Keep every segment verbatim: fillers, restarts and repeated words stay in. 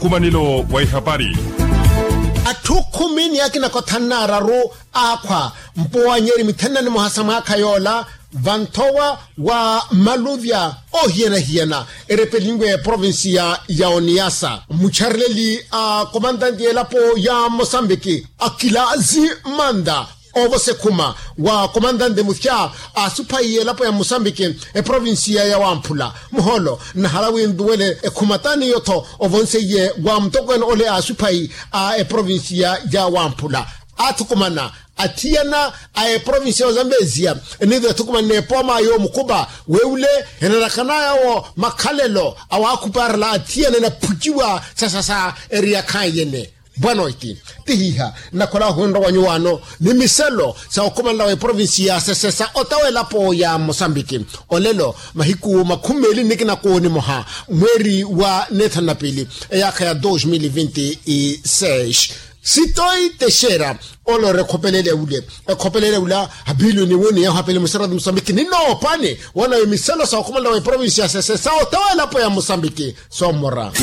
Mkumanilo wa habari. Atukumini yake na kotanara ro akwa mpoa nyeri mitena ni muhasama kayola vantowa wa maluvya o hiena hiena erepelingwe provinsi ya Oniasa mucharleli a komandanti elapo ya Mosambiki Akilazi Manda ovo sekuma wa komandante muthya asupai elapo ya Mosambiki e provinsi ya Wampula muholo na halawi nduwele e kumatani yoto ovonseye wa mtokwen ole asupai a e provinsi ya Wampula atukumana atiana a provinsi ya Zambezia nidhe tukumane poma yo mkuba weule enelakana yao makalelo awakuparla atiana na pujiwa sasasa area kayene Bwana iti tihiha na kola hundo wanyuano ni miselo sa okumala wa provinsi ya sesa otawela po ya Mosambiki olelo mahiku makumeli nikina kuoni moha mweri wa nethanapili yaka ya dois mil e vinte e seis Sitoi Teixeira olo rekopelele ule ekopelele ula habilu ni woni ya hapele musarad Mosambiki nino pane wana miselo sa okumala wa provinsi ya sesa otawela po ya Mosambiki somora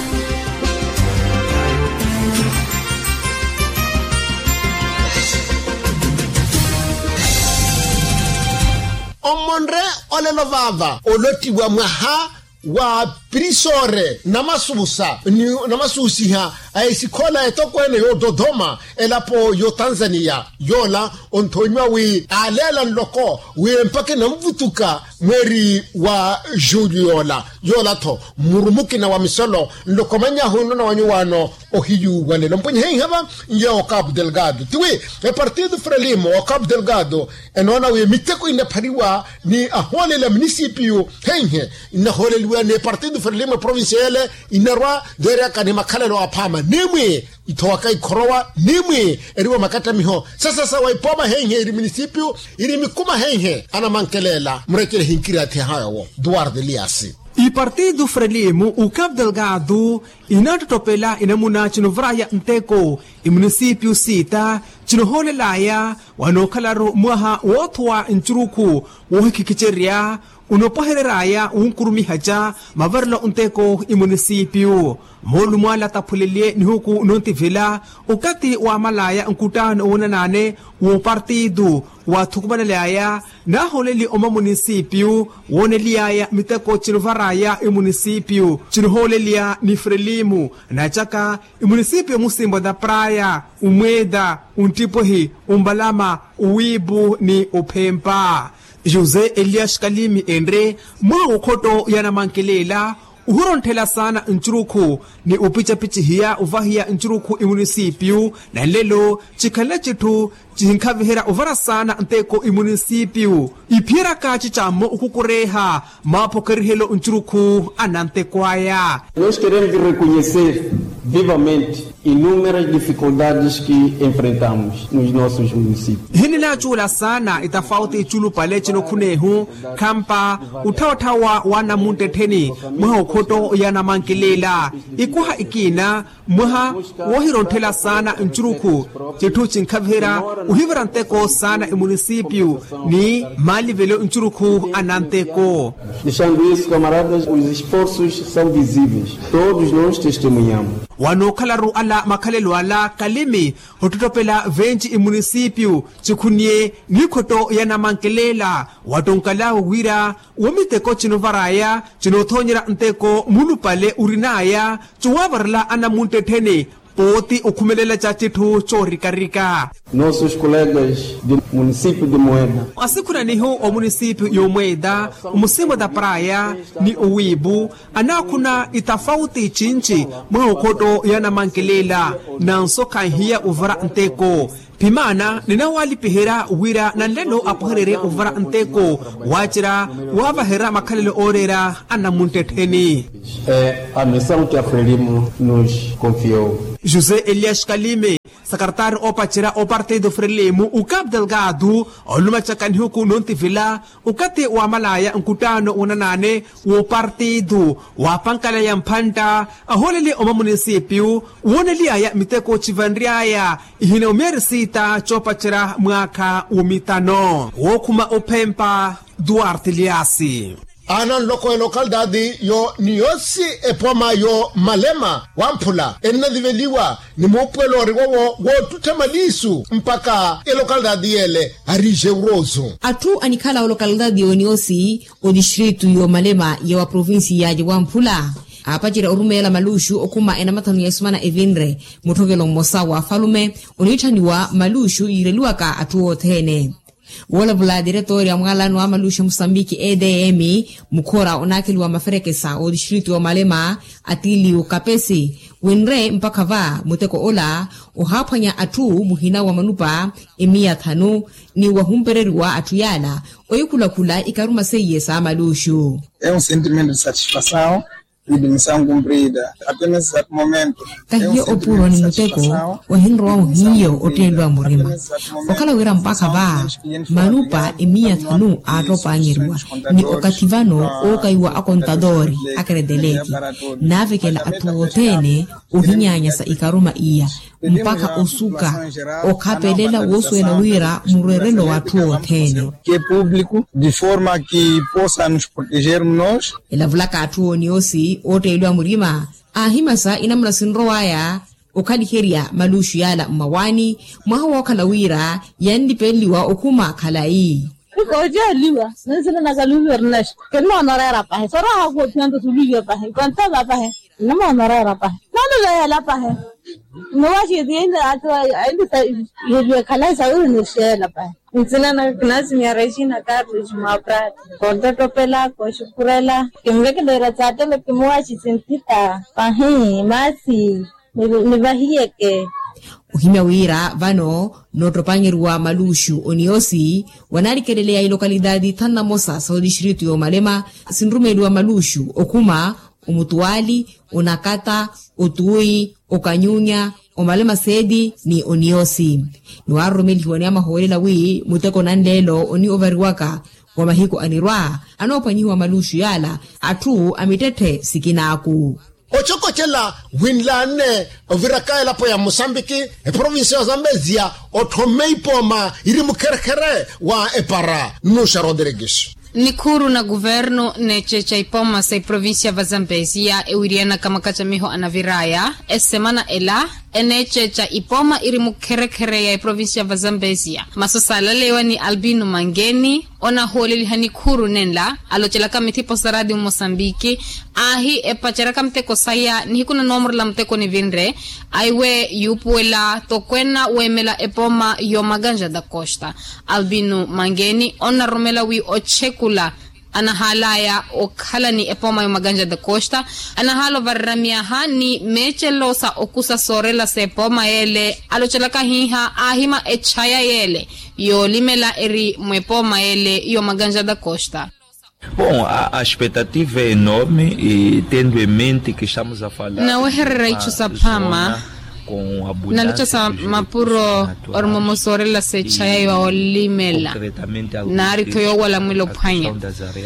Omonre olelo vava oloti wa mwaha wa prisore namasusa ni namasusi ha aisikola etokwene yo Dodoma elapo yo Tanzania yola ontonywa wi alela loko wi mpake na mvutuka mweri wa Juliola yola to murumuki na wa misolo lokomanya hono na wanyuano ohiyu walelo mponye hei haba yo Cabo Delgado tiwe e partido Frelimo o Cabo Delgado enona wi miteko ina pariwa ni ahole la municipio henhe ina hole liwa ne partido Frelimo provinciale inarwa dere akani makalelo apama nimwe itowaka ikorowa nimwe eriwa makata miho sasa sawa ipoma henhe iri municipio iri mikuma henhe ana mankelela mrekele hinkira te hayo Duarte Liasi I partido Frelimo o Cabo Delgado inatotopela inamuna chinovraya mteko i municipio sita chinohole laya wanokalaro mwaha wotwa nchuruku wohikikicheria unopohereraya unkurumi haja mavarlo unteko i municipio molu mwala tapulelie ni huku nontivila ukati wa malaya nkutano unanane wa partido wa tukubanalaya na holeli oma municipio woneliaya miteko chinovaraya i municipio chinoholelia ni Frelimo na chaka i municipio musimbo da praia umweda untipohi umbalama uwibu ni upempa Jose Elias Kalimi Endre mwa ukoto yana mankelela uhurontela sana nchuruku ni upicha pichi hiya uvahia nchuruku i municipio na lelo chikala chitu chihinkavihera uvara sana nteko i municipio ipiera kachi chamo ukukureha mapokerihelo nchuruku anante kwaya. Nós queremos reconhecer vivamente inúmeras dificuldades que enfrentamos nos nossos municípios. Hini la chula sana itafauti chulu pale chino kunehu kampa utautawa wana munteteni mwa ukoto yana mankilela ikuha ikina mwa wahirontela sana nchuruku chitu chinkavihera uhivaranteko sana i municipio ni mali velo nchuruku ananteko. Deixando isso, camaradas, os esforços são visíveis. Todos nós testemunhamos. Wanokalaru ala makalelo ala Kalimi hotutopela venji i municipio chikunie nikoto yana mankelela watonkala wira womiteko chinovaraya chinothonyera nteko mulupale urinaya chuwavarla ana muntetene poti ukumelela chachitu chorikarika. Nossos colegas do município de Moeda asikuna niho o municipio yo Moeda umusimbo da praia ni uwibu anakuna itafauti chinchi mwa ukoto yana mankelela na nsoka hiya uvara nteko pimana ninawali pihera wira na lelo apoherere uvara nteko wachira wavahera makalelo orera ana munteteni. É a missão que a Frelimo nos confiou. Jose Elias Kalime secretário opachira o partido Frelimo o Cabo Delgado oluma chakani huku nontivila ukate wa malaya nkutano unanane o partido wa pankala ya mpanta aholele oma municipio woneliya ya miteko chivandriaya ihine umerisita chopachira mwaka umitano wokuma opempa Duarte Liasi. anan loko local dadi yo niosi epoma yo malema wampula enadiveliwa ni mupelo riwowo wo tutemalisu mpaka e local dadi ele arije urozo atu anikala o local dadi yo niosi o distritu yo malema ya wa provinsi ya wampula apajira urumela malushu okuma ena matanu ya isumana evinre mutogelo mosa wa falume onitaniwa malushu ireluaka atu otene wala bula diretori ya mgalano wa malushu Msambiki E D M mukora onakili wa maferekesa o distritu wa malema atili ukapesi wenre mpaka va muteko ola ohapanya atu muhina wa manupa emia tanu ni wahumpererwa atuyala oyukula kula ikaruma seyesa malushu. É um sentimento de satisfação e de missão cumprida. Apenas nesse momento. Kahio opuro ni muteko wahinro wa hiyo otendwa murima. Okala wira mpaka ba manupa emia tanu atopa nyirwa ni okativano okaiwa akontadori akredeleki navekela atuotene uhinyanya sa ikaruma iya mpaka osuka okapelela woswela wira murerelo watu otene que público de forma que possa nos protegermos nós. Ela vulaka atu niosi otelwa murima ahimasa inamla sinrowaya okaliheria malushu yala mawani mwaho kalawira yandipeliwa okuma kalai ko jaliwa nasina nagaluwer nash kemo narara pa sara ko tando suliga pa kwanta ba pa namo narara pa nalo la la pa no washi dinda atwa ainda yele kala sauri ni shela pa nsina na klasi ya Regina Carlos mapra konta topela ko shukurela kimweke dera chate le kimwashi sentita pa hi masi ni bahiyeke uhimya wira vano notopanyirwa malushu oniosi wanarikelelea ilokalidadi tana mosa sa distritu yo malema sinrumelwa malushu okuma umutuali onakata otui okanyunya omalema sedi ni oniosi nuarumeli wani ama holela wi muteko nandelo oni overiwaka wa mahiko anirwa anopanyiwa malushu yala atu amitete sikinaku ochoko chela winlane viraka la po ya Mosambiki e province ya Zambezia otomei poma iri mukerekere wa epara Nusha Rodrigues Nikuru na governo nechecha ipoma sa provincia va Zambezia e wiriana kama kachamiho anaviraya e semana ela enechecha ipoma iri mukerekere ya provincia va Zambezia masosala lewa ni Albino Mangeni ona holeli hanikuru nenla alochela kamiti posaradi Mosambiki ahi e pacharaka mteko saya ni kuna nomor la mteko ni vinre aiwe yupuela tokwena wemela epoma yo maganja da Costa Albino Mangeni ona romela wi ochekula anahalaya okhala ni epoma yo maganja da Costa anahalo varramia hani mechelosa okusa sorela se epoma ele alochela kahiha ahima echaya yele yo limela eri mwepoma ele yo maganja da Costa. Bom, a, a expectativa é enorme e tendo em mente que estamos a falar na weherera ichusa pama na lichosa mapuro ormomosorela se chaya yo olimela na aritoyo wala mwilo panya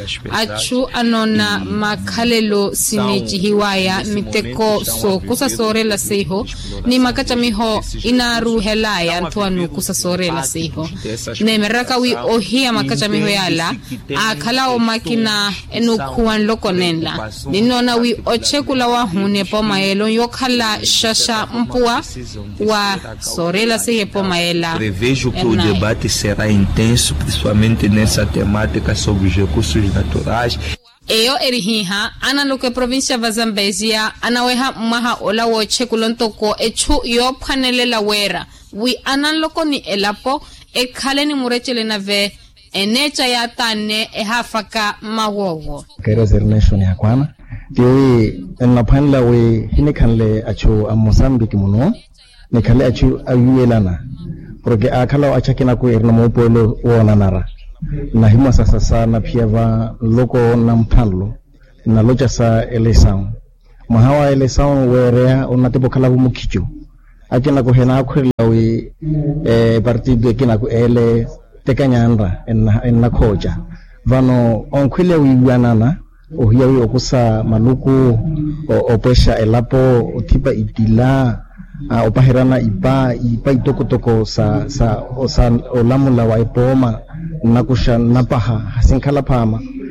achu anona makalelo simeji hiwaya miteko so kusa sorela seho ni makacha miho inaru helaya antuanu kusa sorela seho ne meraka wi ohia makacha miho yala akala o makina enukuan loko nenla ninona wi ochekula wa hune poma elo yokala shasha mpu wa sorela se epoma ela. Prevejo que o debate será intenso, principalmente nessa temática sobre os recursos naturais. Eyo erihiha ana loke provincia va Zambezia anaweha maha ola wo chekulontoko echu yo panelela wera wi ana loko ni elapo e khale ni murechele na ve enecha ya tane e hafaka mawogo Kero nation ya kwana tiwi na panela we hine kanle achu a Mozambique muno ne kale achu ayuelana porque akala achakina ku erna mopolo wona nara na hima sasa sana pia va loko na mpanlo na locha sa eleção mahawa eleção werea onatipo kala mukicho akina ko hena akhwela we eh partido kina ku ele tekanyandra en en koja vano onkhwele wiwanana ohiyawi okusa maluku opesha elapo otipa itila uh, opahirana ipa ipa itokotoko sa sa osa olamula wa ipoma nakusha napaha hasinkala pama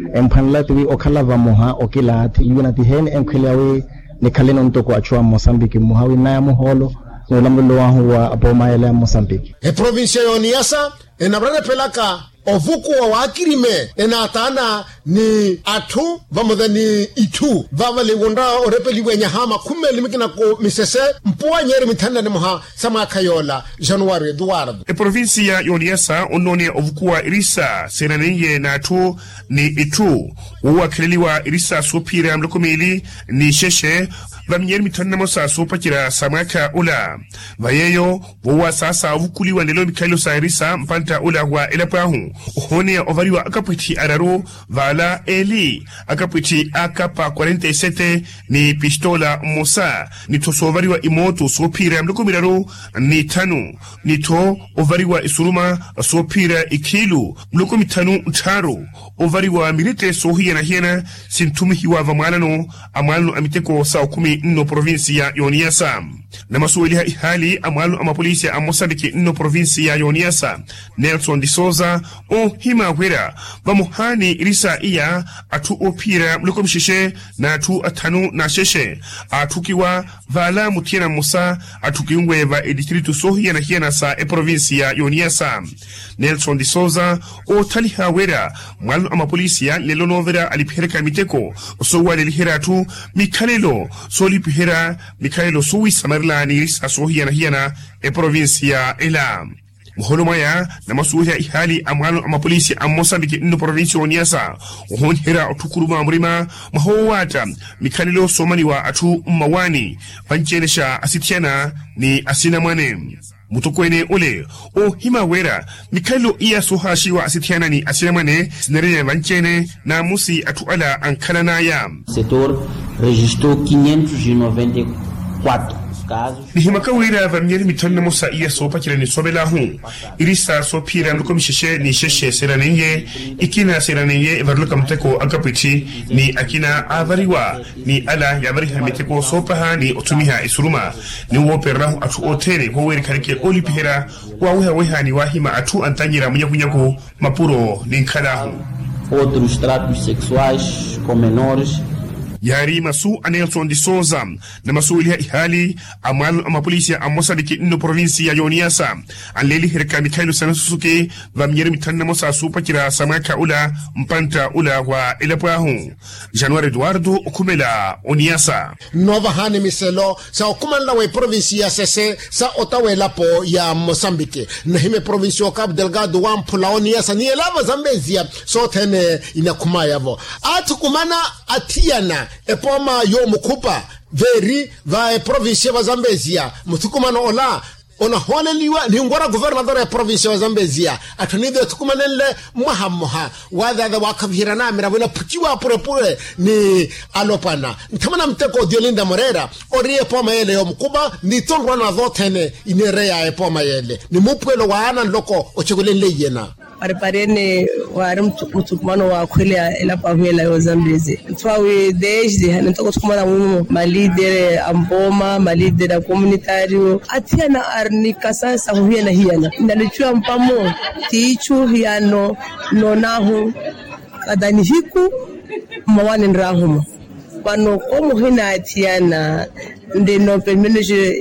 emphanla tiwi okhala va moha okilathi yuna ti hen enkhwelawe ni khaleno ntoko achwa Mozambique muhawi na muholo no lamlo wa huwa apoma ele Mozambique e provincia yoniasa enabrane pelaka ovuku wa wakirime enatana ni atu vamodha ni itu vavale wonda orepeli wenya hama kume limikina ko misese mpuwa nyeri mitanda ni moha sama kayola Januari Eduardo e provincia yoniasa onone ovuku wa irisa senanenye na atu ni itu uwa keleliwa irisa sopira mlokomili ni sheshe vamnyeri mitanda mosa sopakira samaka ula vayeyo uwa sasa ovukuli wa nelo mikailo sa irisa mpanta ula wa elapahu hone ovariwa akapwiti araro vala eli akapwiti akapa cuarenta y siete ni pistola mosa ni to ovariwa imoto sopira mlokomiraro ni tanu ni to ovariwa isuruma sopira ikilu mlokomitanu taro ovariwa milite sohiya na hiena sintumihiwa vamalano amalano amiteko sa kumi no provincia yoniasa na masuweli hali amalu ama polisi a Mozambique no provincia yoniasa Nelson de Souza o hima wera bamuhani irisa iya atu opira mloko mshishe na atu atanu na sheshe atukiwa vala mutiena musa atukiungwe va edistritu sohiya na hiena sa e provincia yoniasa Nelson de Souza o taliha wera malu ama polisi ya lelo novera alipihereka miteko so wale lihera tu mikalelo so lipihera mikalelo suwi samarla ni irisa sohiya na hiena e provincia ela Mhono maya na masuhia ihali amalo ama polisi a Mozambique no provincia yoniasa uhon hera otukuruma mrima mahowata mikalilo somani wa atu mawani panchenesha asitiana ni asina mwane mutokwene ole o himawera mikailo iya sohashi wa asitiana ni asina mwane sinere vanchene na musi atu ala ankalana ya setor registrou quinhentos e noventa e quatro ni himakawira vamnyeri mitonna musa iya sopa kila ni sobela hu irisa sopira mluko misheshe ni sheshe seranenye ikina seranenye varluka mteko akapiti ni akina avariwa ni ala yavari hamiteko sopa ha ni otumiha isuruma ni uopernahu atu otere huweri karike olipihera waweha weha ni wahima atu antanyira munyakunyaku mapuro ni nkalahu outros tratos sexuais com menores yari masu Nelson de Souza na masu ilha ihali amalu ama polisi a Mozambique no provincia yoniasa aleli herka Mikhailo Sanasusuke vamnyeri mitanna mosa supa kira samaka ula mpanta ula wa elapahu Januari Eduardo okumela oniasa nova hani miselo sa okumala we provincia sese sa otawe lapo ya Mozambique na hime provincia Cabo Delgado wa mpula oniasa ni elava Zambezia so tene inakumaya vo atukumana atiana epoma yo mukupa veri va e provincia wa Zambezia mutukumano ola ona holeliwa ni ngora governador ya provincia wa Zambezia atonido tukumanele muhammoha wadha da wakavhirana miravina puchiwa pure pure ni alopana ntamana mteko Diolinda Moreira ori epoma yele yo mukuba ni tongwa na dhotene inerea epoma yele ni mupwelo wa ana loko ochegolele yena Ariparene wari mtukumano wa kwelea ela pavela yo Zambezi twawe desde hanentoko tukumana mumo malidere amboma malidere comunitario atiana arnika sasa huhiana hiana ndalichua mpamo tichu hiano nonahu kadani hiku mawane nrahumo pano komo hina atiana ndeno permeneje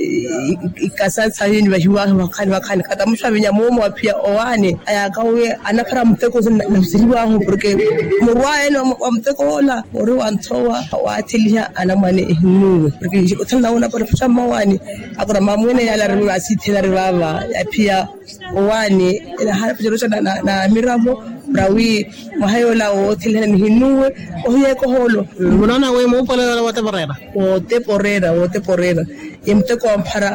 ikasansa hini bahiwa bakani bakani kata mushabinya mumo apia owane ayakawe anakara mteko nasiriwa ho porque murwaye no mteko ola ori wantowa watilia anamane hinu porque utanda una kwa chama wani akora mamwene yala riwa asitela riwa apia owane ina harapijorosha na, na miravo brawi mahayola otilia ni hinuwe ohiye ko holo munana we mo pala wata porera wote porera wote porera yemteko ampara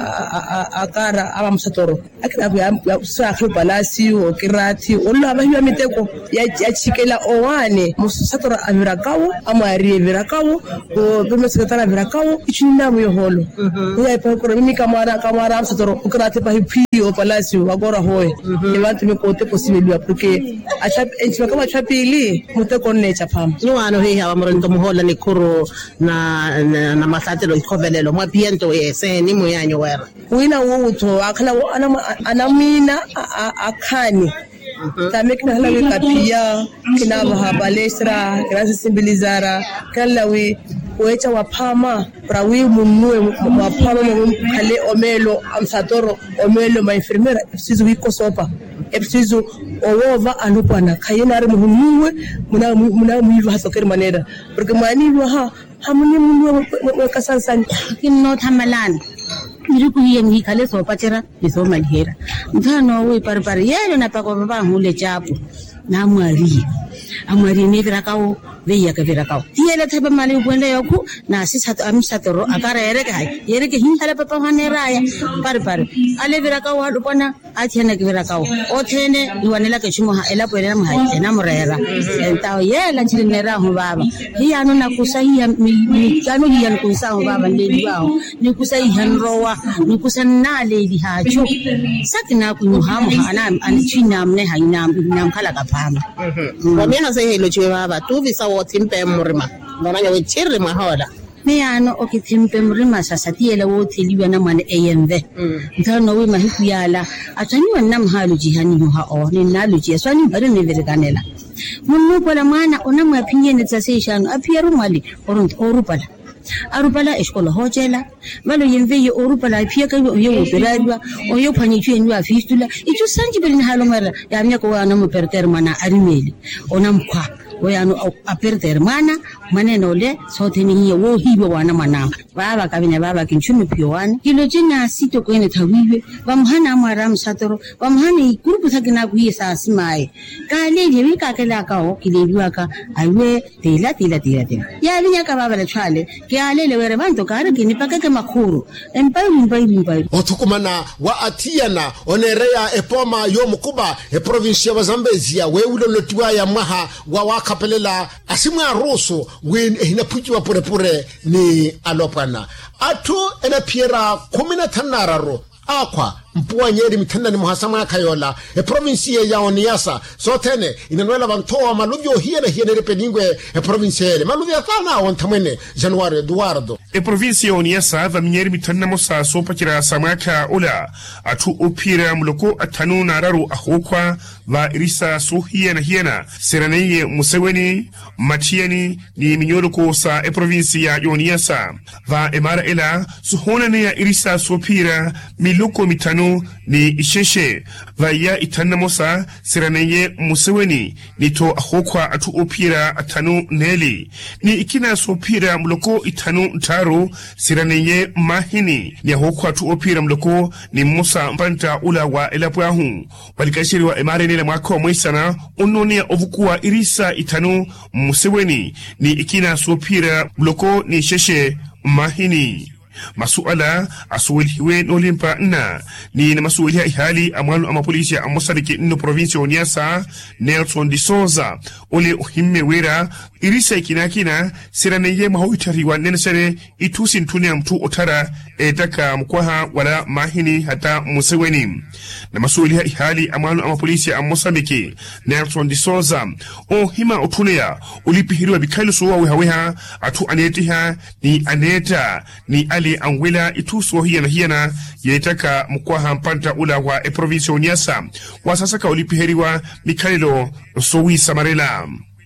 akara aba msatoro akina ya usakho balasi o kirati olla bahiwa miteko ya chikela owane musatoro amirakawo amari virakawo o bime sekretara virakawo ichina mu holo ya pa ko mimi kamara kamara msatoro kirati pa hipi o balasi agora hoye evantu me kote possible porque acha enchima kama chapili muteko necha pam ni wano he hawa mrendo muhola ni kuro na na, na masatelo ikovelelo mwa piento ese ni muyanyo wera wina wuto akala anamina akani También que la vi capilla, que na baja palestra, que na sensibilizara, que la vi kuecha wapama prawi munue wapama kale omelo amsatoro omelo ma enfermera preciso iko sopa é preciso ova anupana kayena ari munue muna muna muiva hasoker maneira porque mani ha hamuni munue wakasansan kinno thamalan miri kuye ngi kale sopa chera iso malhera mthano we par par yelo na pako ba hule chapu na mwari amwari ne virakao veya ke virakao tiele thebe mali bwende yoku na sisat amsatoro akara ere kai ere ke hintale papa hane raya par par ale virakao adupana athene ke virakao othene iwanela ke chimo ha ela pwele na hai na morera entawo yela chine ra ho baba hiya no na kusaiya mi kanu hiya ko sa ho baba ledi wao ni kusai hanrowa ni kusanna ledi hacho sakina ku ha ana an china amne haina nam kala ka phama wamena se helo chwe baba tu visa wo timpe murima ndona ya wechire mahola me ano o ke timpe murima sasa tiele wo tiliwa na mane eyemve ndano we mahiku yala atani wanam halu jihani ha o ni nalu ji swani bare ne veganela munno pola mana ona mapinye ne tsase shano apiaru mali orun orupala arupala eskola hojela malo yemve yo orupala pia ka yo yo berarwa o yo pani chwe nwa fistula itu sanji belin halo mara ya mnya ko wana mo perter mana arimeli ona mkwa wayano aperter mana maneno le sote ni hiyo wo hibo wana mana baba kabine baba kinchumi piwana kilo jina sito kwene tawiwe bamhana amaram satoro bamhani kurupu thakina kuyi sasimae kale jewi kakela ka o kileliwa ka aiwe tela tela tela tela ya linya ka baba le chale kiale le were banto kare kini pakeke makhuru empai mpai mpai otukumana wa atiana onerea epoma yo mukuba e province ya Zambezia we ulo lotiwa ya maha wa wakapelela asimwa ruso wen hina pujiwa pore pore ni alopana atu ena piera kumi na tano akwa mpuwa nyeri mitenda ni muhasama kayola e province ya Oniasa sotene inanwela bantoa maluvyo hiena hiena repeningwe e province ele maluvyo thana wantamwene Januari Eduardo e province ya Oniasa va mnyeri mitenda mosa sopa kira samaka ola atu upira muloko atanu nararu ahokwa va irisa so hiena hiena seraneye Museweni Matiani ni minyoroko sa e province ya Oniasa va emara ela suhonane ya irisa sopira miloko mitanu ni isheshe vaya itana mosa siraneye Museweni ni to ahokwa atu opira atanu neli ni ikina sopira mloko itanu ntaro siraneye mahini ni ahokwa atu opira mloko ni Musa mpanta ula wa elapuahu walikashiri wa emare nile mwako mwisana unonia ovukua irisa itanu Museweni ni ikina sopira mloko ni isheshe mahini masuala asuweliwe nolimpa na ni na masuweliha ihali amwalu ama polisi ya amosariki ino provinsi ya Oniasa Nelson de Souza ole uhimme wera irisa ikina kina siraneye mahawitariwa nenesere itusi ntunia mtu otara etaka mkwaha wala mahini hata Museweni na masuweliha ihali amwalu ama polisi ya amosariki Nelson de Souza o hima otunea ulipihiriwa bikailu suwa wehaweha atu anetiha ni aneta ni ali angwela ituso hiena hiena yetaka mkwaha mpanta ula wa e province Oniasa wasasaka ulipiheriwa mikalilo sowi samarela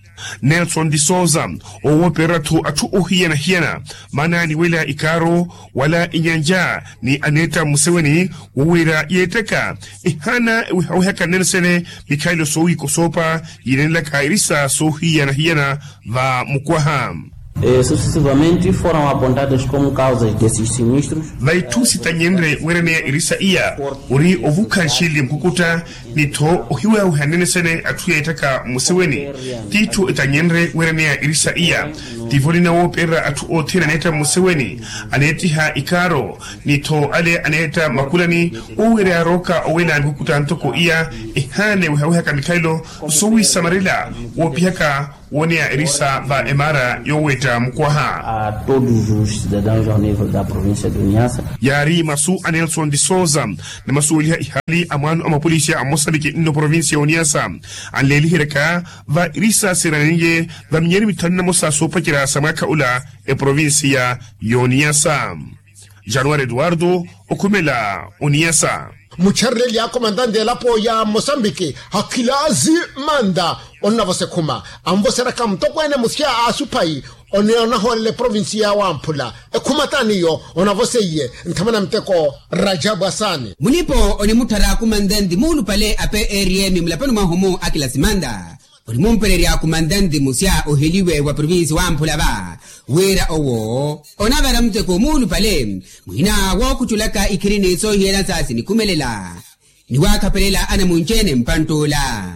Nelson de Souza owo peratu atu ohiena hiena mana ni wela ikaro wala inyanja ni aneta Museweni wawira yetaka ihana wihaweka nensene mikalilo sowi kosopa yinela kairisa so hiena hiena va mkwaha Eh, sucessivamente foram apontadas como causas desses sinistros. Vai tu sitanyenre werene irisa iya uri ovuka shili mkukuta nito ohiwa uhanene sene atuya itaka Museweni titu itanyenre werene irisa iya tivolina wopera atu otena neta Museweni anetiha ikaro nito ale aneta makulani uwere aroka owena mkukuta antoko iya ihane uhaweha kamikailo usowi samarila wopihaka wonea irisa va emara yoweta mkwaha a todos os cidadãos ao nível da província de Oniasa. Yari masu Nelson de Souza na masu iliha ihali amanu ama polisi ya Mosambiki ino provinsia Oniasa anleli hiraka va irisa siranenge va mnyeri mitana mosa sopa kira samaka ula e provinsia Oniasa. Januari Eduardo Okumela Oniasa. mucharreli ya komandante lapo ya Mozambique hakilazi manda onna vose kuma ambosera kam tokwene musia asupai oneona hole province ya Wampula e kumataniyo ona vose ye ntamana mteko Rajabu Hasani munipo oni mutara kumandandi mulu pale ape area mi mlapano mahomo akilasi manda oni mumpere ya kumandandi musia oheliwe wa province Wampula ba wera owo onavara mteko mulu pale muhina wokuchulaka ikirini so hiena sasi ni kumelela ni wakapelela ana munchene mpantola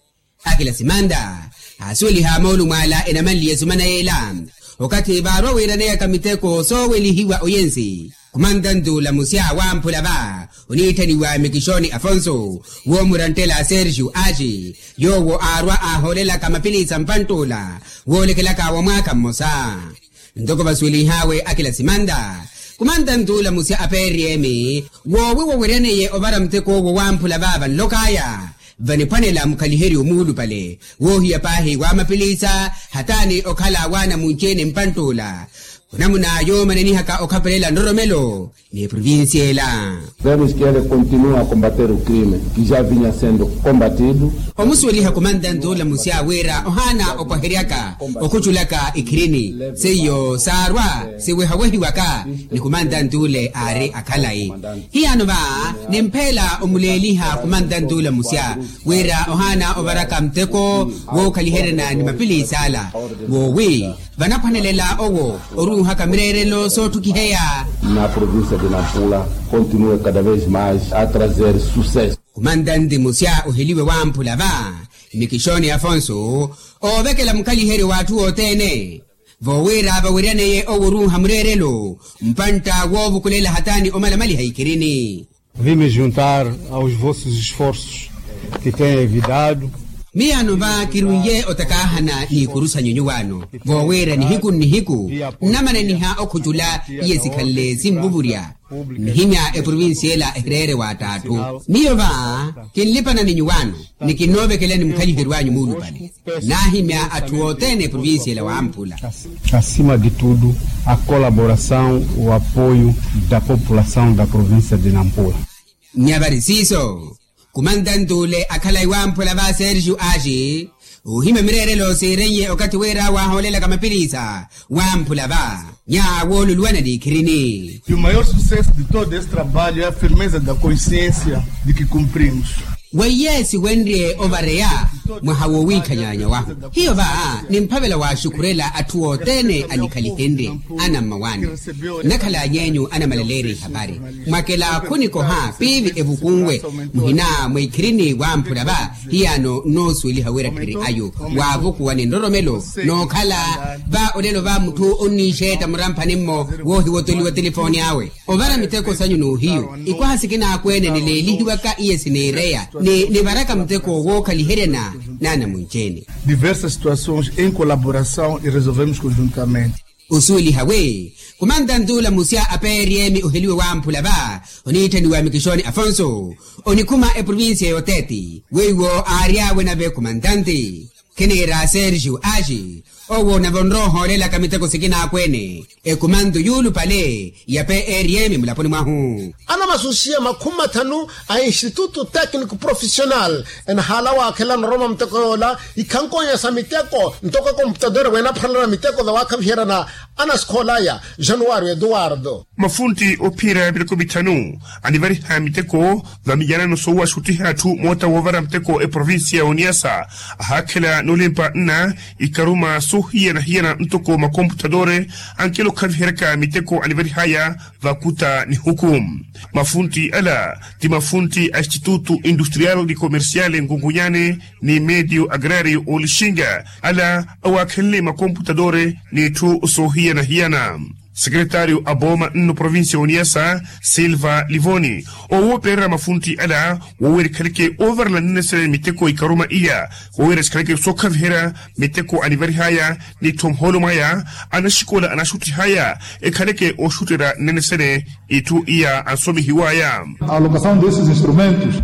akila simanda asuli ha maulu mala enamali yesumana yela wakati barwa wera ne kamiteko so weli hiwa oyensi kumandandu la musia Wampula ba unitani wa Mikishoni Afonso wo murantela Sergio Aji yo wo arwa aholela kamapili sampantola wo lekelaka wa mwaka mosa ndoko basuli hawe akila simanda kumandandu la musia aperiemi wo wo werene ye obara mteko wo Wampula baba lokaya vani panela mkaliheri umulu pale wo hiya pahi wa mapilisa hatani okhala wana munchene mpantola kunamuna yo maneni haka okapelela ndoromelo ni provincia la Vemos que ele continua a combater o crime que já vinha sendo combatido. Omusweli hakomandando la musia wera ohana opaheriaka okuchulaka ikirini seyo sarwa sewe hawehi waka ni komandando le are akalai hiano ba nempela omuleliha komandando la musia wera ohana obaraka mteko wo kaliherena ni mapili sala wo we vanapanelela owo oru haka mirerelo so tukiheya na província de Nampula continua cada vez mais a trazer sucesso. Comandante musia uheliwe Wampula ba Mikishoni Afonso ovekela mkaliheri watu otene vowera bawirane ye ouru hamrerelo mpanta wovu kulela hatani omalamali haikirini. Vim me juntar aos vossos esforços que têm evitado Miano ba kiruye otakahana ni kurusa nyonyuwano vowera ni hiku ni hiku namana ni ha okujula yesikale simbuburia nihimya e provincie la ehrere watatu niyo ba kinlipana ni nyuwano ni kinove kele ni mkaliheri wanyu mulu pale nahimya atuotene provincie la Wampula. Acima de tudo a colaboração, o apoio da população da província de Nampula. Nyabari siso kumandandule akalai Wampula ba Sergio Aji uhime mirerelo sirenye okati wera wa holela kama pilisa Wampula ba nya wolu luana di kirini. E o maior sucesso de todo esse trabalho é a firmeza da consciência de que cumprimos. Wayesi wendrie overea mwahawowi kanyanya waho hiyo ba ni mpabela wa shukurela atuotene alikalihende ana mawani nakala nyenyu ana malaleri habari makela kuniko ha pivi evukungwe muhina mwikirini Wampula ba hiyano no swili hawera kiri ayo wavuku wane ndoromelo no kala ba odelo ba mtu onisheta murampa nimmo wohi wotuli wa telefoni awe ovara miteko sanyu no hiyo ikuwa hasikina akwene nilelihi waka iye sinerea ni ni baraka mteko wo kaliherena nana munchene diversas situações em colaboração e resolvemos conjuntamente. Usuli hawe kumandando la musia aperiemi uheliwe Wampula ba onitani wa Mikishoni Afonso onikuma e provincia yoteti weiwo aria wenabe komandante kenera Sergio Aji owo na vonroho lela kamiteko sikina akwene e kumando yulu pale ya P R M mlaponi mwahu ana masusia makuma tanu a Instituto Técnico Profissional en halawa kela Roma mtekola ikanko ya samiteko ntoka computador wena phala miteko da wakavhera na ana skolaya Januário Eduardo mafunti opira bilko bitanu anivari hamiteko vamijana no sowa shuti hatu mota wovara mteko e provincia Uniasa hakela nolimpa na ikaruma so hiena hiena ntoko makomputadore ankelo kavherka miteko anivari haya vakuta ni hukum mafunti ala ti mafunti Instituto Industrial di Comerciale Ngungunyane ni medio agrario olishinga ala awakele makomputadore ni tu so hiena hiena. Secretário Aboma no província Uniasa Silva Livoni o opera mafunti ala o wer kalke over la nese miteko ikaruma iya o wer kalke sokavhera miteko anivari haya ni tom holomaya anashikola anashuti haya e kalke o shutera nese itu iya ansomi hiwaya. A alocação desses instrumentos